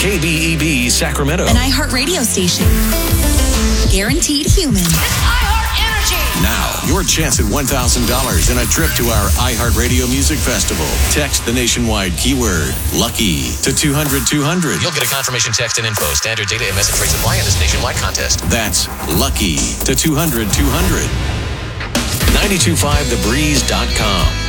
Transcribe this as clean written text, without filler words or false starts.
KBEB Sacramento. An iHeart radio station. Guaranteed human. iHeart Energy. Now, your chance at $1,000 and a trip to our iHeartRadio Music Festival. Text the nationwide keyword LUCKY to 200-200. You'll get a confirmation text and info. Standard data and message rates apply in this nationwide contest. That's LUCKY to 200-200. 925thebreeze.com.